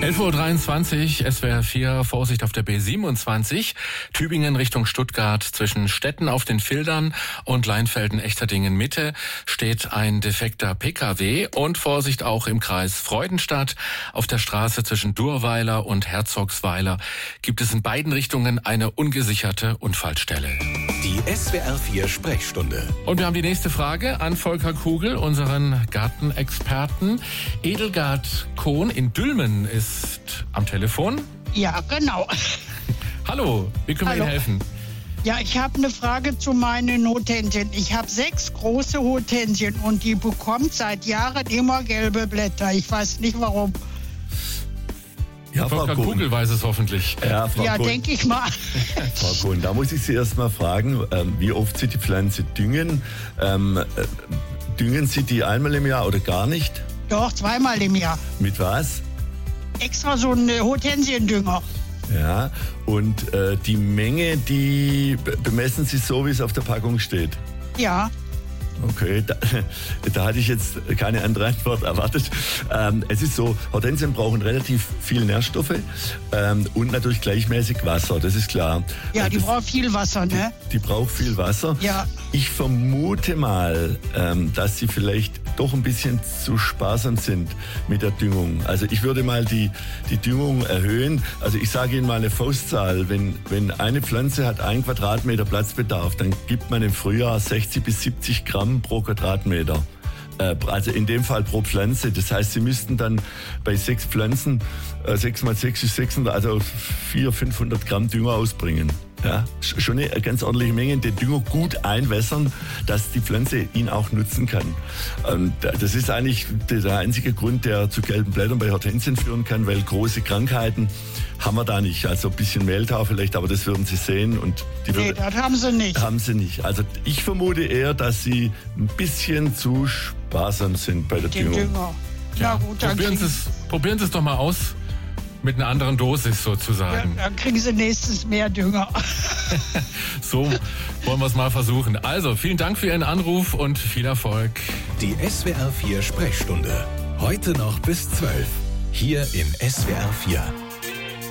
11:23 Uhr, SWR 4, Vorsicht auf der B27, Tübingen Richtung Stuttgart. Zwischen Stetten auf den Fildern und Leinfelden-Echterdingen Mitte steht ein defekter Pkw und Vorsicht auch im Kreis Freudenstadt. Auf der Straße zwischen Durweiler und Herzogsweiler gibt es in beiden Richtungen eine ungesicherte Unfallstelle. Die SWR 4 Sprechstunde. Und wir haben die nächste Frage an Volker Kugel, unseren Gartenexperten. Edelgard Kohn in Dülmen ist am Telefon. Ja, genau. Hallo, wie können wir Ihnen helfen? Ja, ich habe eine Frage zu meinen Hortensien. Ich habe 6 große Hortensien und die bekommt seit Jahren immer gelbe Blätter. Ich weiß nicht warum. Ja, Volker Kugel weiß es hoffentlich. Ja, Frau Ja, Kohn. denke ich mal. Frau Kohn, da muss ich Sie erst mal fragen, wie oft Sie die Pflanze düngen. Düngen Sie die einmal im Jahr oder gar nicht? Doch, 2-mal im Jahr. Mit was? Extra so ein Hortensiendünger. Ja, und die Menge, die bemessen Sie so, wie es auf der Packung steht? Ja. Okay, da hatte ich jetzt keine andere Antwort erwartet. Es ist so, Hortensien brauchen relativ viel Nährstoffe und natürlich gleichmäßig Wasser, das ist klar. Ja, die braucht viel Wasser, ne? Die braucht viel Wasser. Ja. Ich vermute mal, dass sie vielleicht doch ein bisschen zu sparsam sind mit der Düngung. Also ich würde mal die Düngung erhöhen. Also ich sage Ihnen mal eine Faustzahl. Wenn eine Pflanze hat 1 Quadratmeter Platzbedarf, dann gibt man im Frühjahr 60 bis 70 Gramm pro Quadratmeter. Also in dem Fall pro Pflanze. Das heißt, Sie müssten dann bei 6 Pflanzen, 6 mal 6 ist 600, also 400-500 Gramm Dünger ausbringen. Ja, schon eine ganz ordentliche Menge, den Dünger gut einwässern, dass die Pflanze ihn auch nutzen kann. Das ist eigentlich der einzige Grund, der zu gelben Blättern bei Hortensien führen kann, weil große Krankheiten haben wir da nicht. Also ein bisschen Mehltau vielleicht, aber das würden Sie sehen. Und Nee, das haben sie nicht. Haben Sie nicht. Also ich vermute eher, dass Sie ein bisschen zu sparsam sind bei der Den Düngung. Dünger. Na gut, dann Probieren Sie es doch mal aus. Mit einer anderen Dosis sozusagen. dann kriegen sie nächstes mehr Dünger. So wollen wir es mal versuchen. Also, vielen Dank für Ihren Anruf und viel Erfolg. Die SWR 4 Sprechstunde. Heute noch bis 12. Hier in SWR 4.